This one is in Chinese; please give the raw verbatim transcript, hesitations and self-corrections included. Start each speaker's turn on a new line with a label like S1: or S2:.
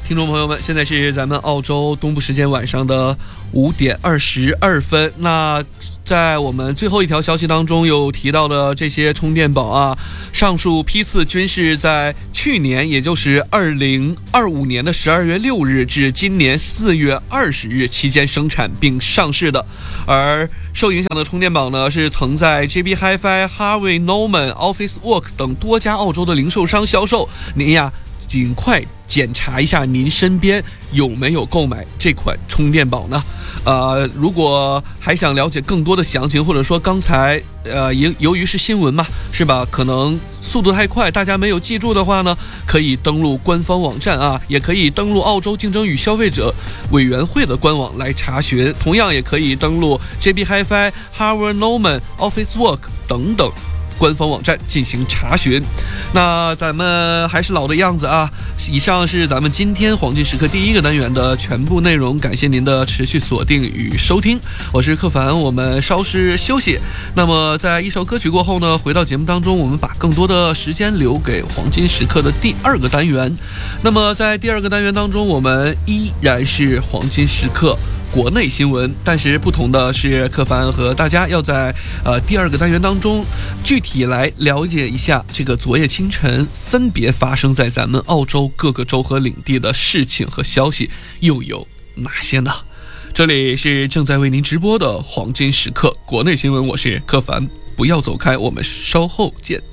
S1: 听众朋友们，现在是咱们澳洲东部时间晚上的五点二十二分。那在我们最后一条消息当中有提到的这些充电宝啊，上述批次均是在去年，也就是二零二五年的十二月六日至今年四月二十日期间生产并上市的。而受影响的充电宝呢，是曾在 J B Hi-Fi、Harvey Norman、Office Works 等多家澳洲的零售商销售。您呀，尽快检查一下您身边有没有购买这款充电宝呢？呃，如果还想了解更多的详情，或者说刚才呃由由于是新闻嘛，是吧？可能速度太快，大家没有记住的话呢，可以登录官方网站啊，也可以登录澳洲竞争与消费者委员会的官网来查询。同样也可以登录 J B Hi-Fi、Harvey Norman、Office Works 等等官方网站进行查询。那咱们还是老的样子啊，以上是咱们今天黄金时刻第一个单元的全部内容，感谢您的持续锁定与收听，我是柯凡，我们稍事休息。那么在一首歌曲过后呢，回到节目当中，我们把更多的时间留给黄金时刻的第二个单元。那么在第二个单元当中，我们依然是黄金时刻国内新闻，但是不同的是，柯凡和大家要在呃第二个单元当中具体来了解一下这个昨夜清晨分别发生在咱们澳洲各个州和领地的事情和消息又有哪些呢？这里是正在为您直播的黄金时刻国内新闻，我是柯凡，不要走开，我们稍后见。